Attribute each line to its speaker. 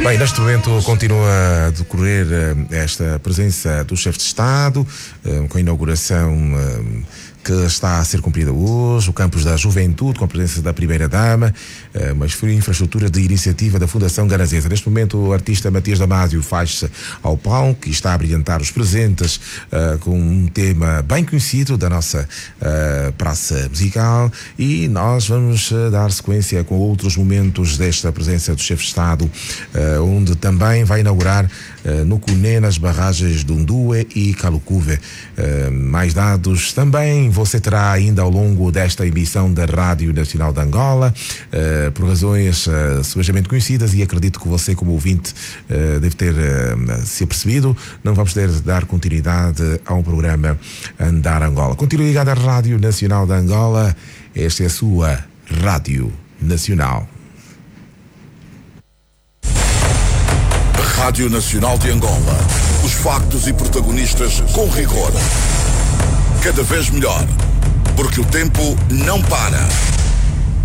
Speaker 1: Bem, neste momento continua a decorrer esta presença do chefe de Estado, com a inauguração que está a ser cumprida hoje, o Campus da Juventude, com a presença da Primeira-Dama, uma infraestrutura de iniciativa da Fundação Garazesa. Neste momento, o artista Matias Damasio faz-se ao palco e está a brilhantar os presentes com um tema bem conhecido da nossa praça musical, e nós vamos dar sequência com outros momentos desta presença do chefe de Estado, onde também vai inaugurar no Cunê, nas barragens de Undue e Calucuve. Mais dados também você terá ainda ao longo desta emissão da Rádio Nacional de Angola, por razões subejamente conhecidas, e acredito que você, como ouvinte, deve ter se apercebido. Não vamos poder dar continuidade ao programa Andar Angola. Continue ligado à Rádio Nacional de Angola. Esta é a sua Rádio Nacional.
Speaker 2: Rádio Nacional de Angola. Os factos e protagonistas com rigor. Cada vez melhor. Porque o tempo não para.